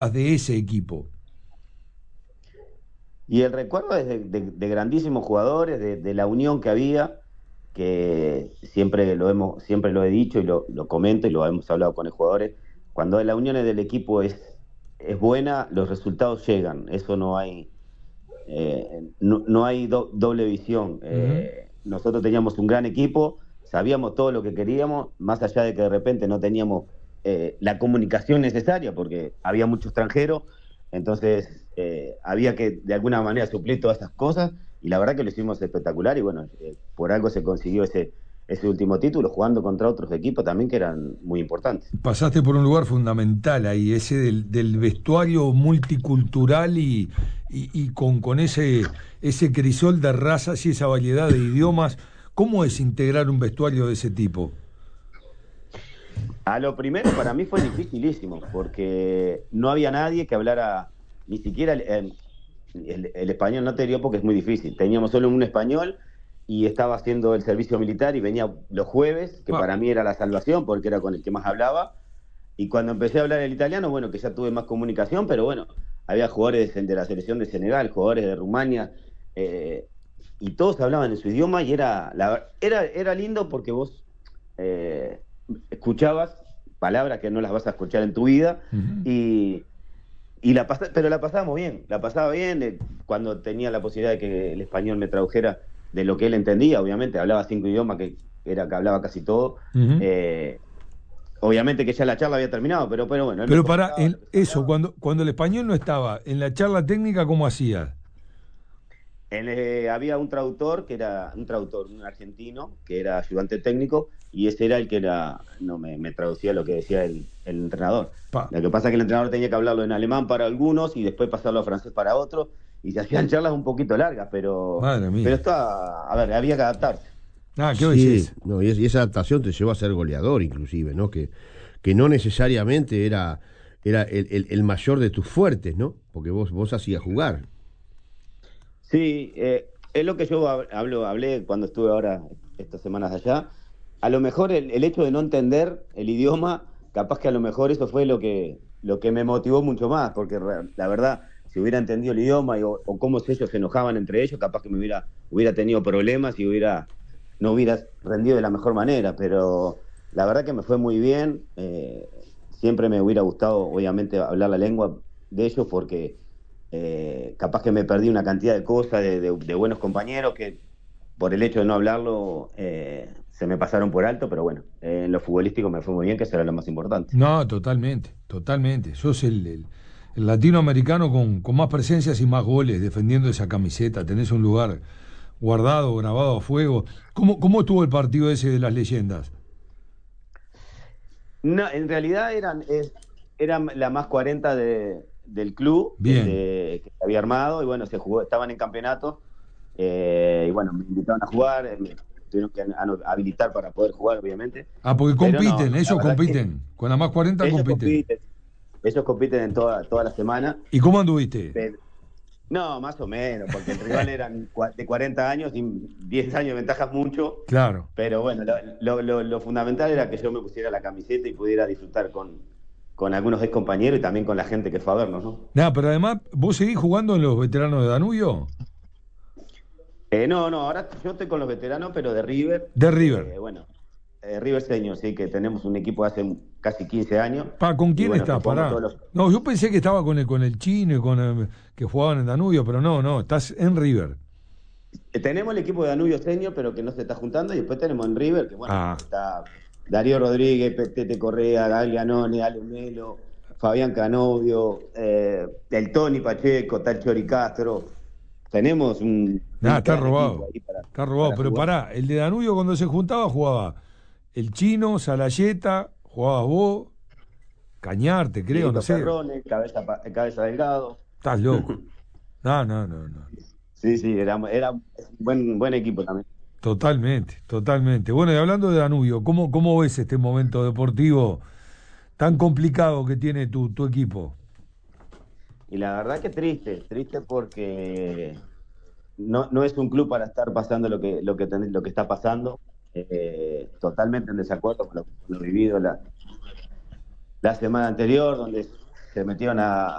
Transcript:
de ese equipo? Y el recuerdo es de grandísimos jugadores, de la unión que había, que siempre lo he dicho y lo comento y lo hemos hablado con los jugadores. Cuando la unión del equipo es buena, los resultados llegan. Eso no hay doble visión. Ujú. Nosotros teníamos un gran equipo, sabíamos todo lo que queríamos, más allá de que de repente no teníamos la comunicación necesaria, porque había mucho extranjero, entonces había que de alguna manera suplir todas esas cosas, y la verdad que lo hicimos espectacular, y bueno, por algo se consiguió ese último título, jugando contra otros equipos también que eran muy importantes. Pasaste por un lugar fundamental ahí, ese del vestuario multicultural y con ese crisol de razas y esa variedad de idiomas. ¿Cómo es integrar un vestuario de ese tipo? A lo primero para mí fue dificilísimo, porque no había nadie que hablara ni siquiera el español, no te digo porque es muy difícil. Teníamos solo un español y estaba haciendo el servicio militar y venía los jueves, que Pa, para mí era la salvación porque era con el que más hablaba. Y cuando empecé a hablar el italiano, bueno, que ya tuve más comunicación, pero bueno, había jugadores de la selección de Senegal, jugadores de Rumania, eh, y todos hablaban en su idioma y era lindo porque vos eh, escuchabas palabras que no las vas a escuchar en tu vida ujú. y, pero la pasábamos bien, la pasaba bien cuando tenía la posibilidad de que el español me tradujera de lo que él entendía, obviamente, hablaba 5 idiomas, que hablaba casi todo. Ujú. eh, Obviamente que ya la charla había terminado, pero bueno, él me Pero para comentaba lo que se eso, hablaba. cuando el español no estaba en la charla técnica, ¿cómo hacías? Había un traductor un argentino, que era ayudante técnico, y ese era el que no me traducía lo que decía el entrenador. Pa, Lo que pasa es que el entrenador tenía que hablarlo en alemán para algunos y después pasarlo a francés para otros, y se hacían charlas un poquito largas, madre pero mía. a ver, había que adaptarse. Ah, qué Sí, belleza. no, y esa adaptación te llevó a ser goleador inclusive, ¿no? Que no necesariamente era el mayor de tus fuertes, ¿no? Porque vos hacías jugar. Sí, es lo que yo hablé cuando estuve ahora estas semanas allá. A lo mejor el hecho de no entender el idioma, capaz que a lo mejor eso fue lo que me motivó mucho más, porque la verdad, si hubiera entendido el idioma o cómo ellos se enojaban entre ellos, capaz que hubiera tenido problemas y no hubiera rendido de la mejor manera, pero la verdad que me fue muy bien. Siempre me hubiera gustado, obviamente, hablar la lengua de ellos porque capaz que me perdí una cantidad de cosas, de buenos compañeros que por el hecho de no hablarlo se me pasaron por alto, pero bueno, en lo futbolístico me fue muy bien, que eso era lo más importante. No, totalmente, totalmente. Sos el latinoamericano con más presencias y más goles defendiendo esa camiseta. Tenés un lugar guardado, grabado a fuego. ¿Cómo estuvo el partido ese de las leyendas? No, en realidad eran la más 40 del club Bien. que se había armado y bueno, estaban en campeonato y bueno, me invitaron a jugar, me tuvieron que habilitar para poder jugar, obviamente, Ah, porque pero no, compiten, no, la ellos verdad que compiten. Con la más 40 ellos compiten. compiten, ellos compiten en toda la semana. ¿Y cómo anduviste? No, más o menos, porque el rival eran de 40 años y 10 años de ventaja es mucho, Claro. pero bueno, lo fundamental era que yo me pusiera la camiseta y pudiera disfrutar con algunos ex compañeros y también con la gente que fue a vernos, ¿no? Nada, pero además, ¿vos seguís jugando en los veteranos de Danubio? No, ahora yo estoy con los veteranos, pero de River, De River. bueno, River Senior, sí, que tenemos un equipo hace casi 15 años Pa, ¿con y quién bueno, que estás? jugamos todos Pará. los... No, yo pensé que estaba con el chino y que jugaban en Danubio, pero no, no, estás en River. Tenemos el equipo de Danubio Senior, pero que no se está juntando, y después tenemos en River, que bueno, Ah, está Darío Rodríguez, Petete Correa, Gael Ganone, Ale Melo, Fabián Canovio, el Tony Pacheco, está el Chori Castro. Tenemos nada, un está gran equipo robado. ahí Está robado. para Pero jugar. pará, el de Danubio cuando se juntaba jugaba el chino, Salayeta, jugabas vos, Cañarte, creo, no Dieguito sé. Ferrone, Cabeza Delgado. Estás loco. No, no, no, no. Sí, sí, era un buen equipo también. Totalmente, totalmente. Bueno, y hablando de Danubio, ¿cómo ves este momento deportivo tan complicado que tiene tu equipo? Y la verdad que triste porque no es un club para estar pasando lo que está pasando. Totalmente en desacuerdo con lo vivido la semana anterior, donde se metieron